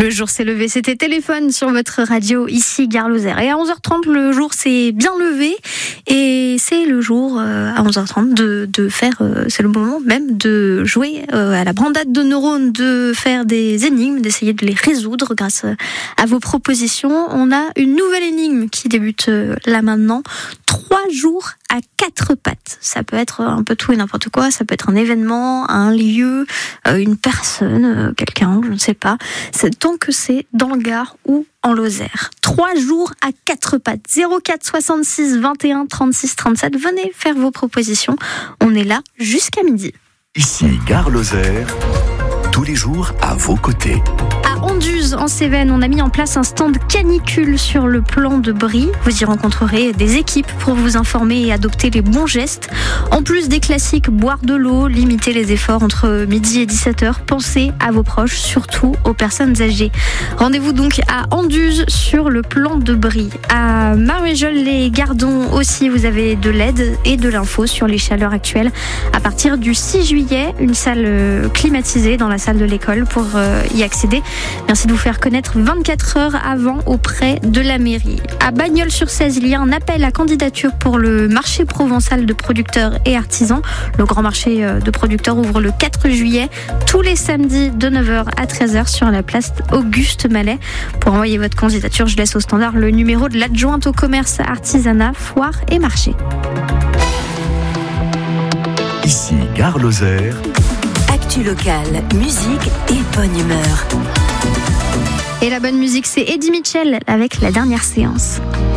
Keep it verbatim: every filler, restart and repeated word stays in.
Le jour s'est levé, c'était Téléphone sur votre radio, ici Gare Lozère. Et à onze heures trente, le jour s'est bien levé. Et c'est le jour, euh, à onze heures trente, de, de faire, euh, c'est le moment même de jouer euh, à la brandade de neurones, de faire des énigmes, d'essayer de les résoudre grâce à vos propositions. On a une nouvelle énigme qui débute euh, là maintenant. Trois jours à quatre pattes. Ça peut être un peu tout et n'importe quoi. Ça peut être un événement, un lieu, euh, une personne, euh, quelqu'un, je ne sais pas. C'est, tant que c'est dans le Gard ou en Lozère. Trois jours à quatre pattes. zéro quatre soixante-six vingt et un trente-six trente-sept. Venez faire vos propositions. On est là jusqu'à midi. Ici Gare Lozère, tous les jours à vos côtés. À Anduze, en Cévennes, on a mis en place un stand canicule sur le plan de Brie. Vous y rencontrerez des équipes pour vous informer et adopter les bons gestes. En plus des classiques, boire de l'eau, limiter les efforts entre midi et dix-sept heures, pensez à vos proches, surtout aux personnes âgées. Rendez-vous donc à Anduze sur le plan de Brie. À Maréjol-les-Gardons aussi, vous avez de l'aide et de l'info sur les chaleurs actuelles. À partir du six juillet, une salle climatisée dans la salle de l'école pour y accéder. Merci de vous faire connaître vingt-quatre heures avant auprès de la mairie. À Bagnols-sur-Cèze, il y a un appel à candidature pour le marché provençal de producteurs et artisans. Le grand marché de producteurs ouvre le quatre juillet, tous les samedis de neuf heures à treize heures sur la place Auguste Mallet. Pour envoyer votre candidature, je laisse au standard le numéro de l'adjointe au commerce, artisanat, foire et marché. Ici Gare Lozère. Actu locale, musique et bonne humeur. Et la bonne musique, c'est Eddie Mitchell avec La Dernière Séance.